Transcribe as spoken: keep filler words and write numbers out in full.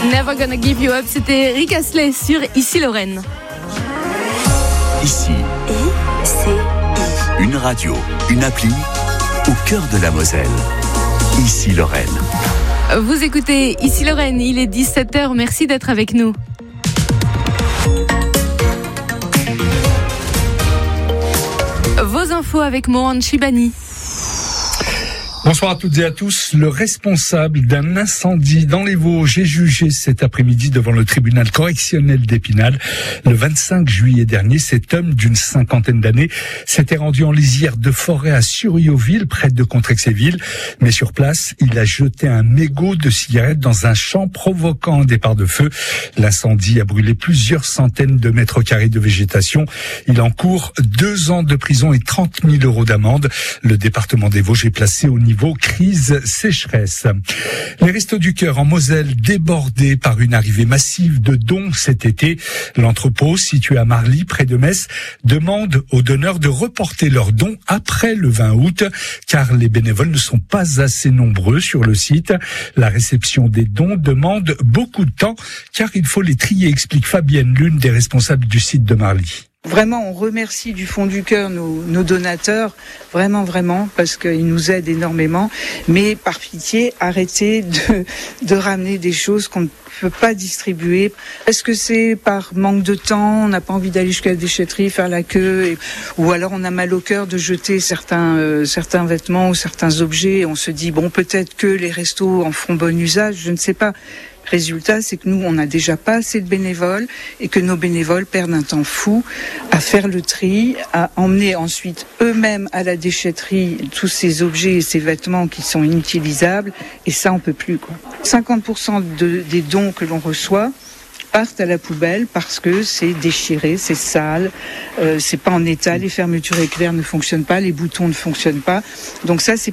Never Gonna Give You Up, c'était Rick Astley sur Ici Lorraine. Ici, I C I. Une radio, une appli au cœur de la Moselle. Ici Lorraine. Vous écoutez Ici Lorraine, il est dix-sept heures, merci d'être avec nous. Vos infos avec Mohan Chibani. Bonsoir à toutes et à tous. Le responsable d'un incendie dans les Vosges est jugé cet après-midi devant le tribunal correctionnel d'Épinal. Le vingt-cinq juillet dernier, cet homme d'une cinquantaine d'années s'était rendu en lisière de forêt à Surriauville, près de Contrexéville. Mais sur place, il a jeté un mégot de cigarette dans un champ, provoquant un départ de feu. L'incendie a brûlé plusieurs centaines de mètres carrés de végétation. Il encourt deux ans de prison et trente mille euros d'amende. Le département des Vosges est placé au niveau crise sécheresse. Les Restos du Cœur en Moselle débordés par une arrivée massive de dons cet été. L'entrepôt, situé à Marly, près de Metz, demande aux donneurs de reporter leurs dons après le vingt août, car les bénévoles ne sont pas assez nombreux sur le site. La réception des dons demande beaucoup de temps, car il faut les trier, explique Fabienne, l'une des responsables du site de Marly. Vraiment, on remercie du fond du cœur nos, nos donateurs, vraiment, vraiment, parce qu'ils nous aident énormément. Mais par pitié, arrêtez de, de ramener des choses qu'on ne peut pas distribuer. Est-ce que c'est par manque de temps, on n'a pas envie d'aller jusqu'à la déchetterie, faire la queue, et, ou alors on a mal au cœur de jeter certains, euh, certains vêtements ou certains objets, et on se dit, bon, peut-être que les restos en feront bon usage, je ne sais pas. Résultat, c'est que nous, on n'a déjà pas assez de bénévoles et que nos bénévoles perdent un temps fou à faire le tri, à emmener ensuite eux-mêmes à la déchetterie tous ces objets et ces vêtements qui sont inutilisables. Et ça, on peut plus, quoi. cinquante pour cent de, des dons que l'on reçoit partent à la poubelle parce que c'est déchiré, c'est sale, euh, c'est pas en état, les fermetures éclairs ne fonctionnent pas, les boutons ne fonctionnent pas. Donc ça, c'est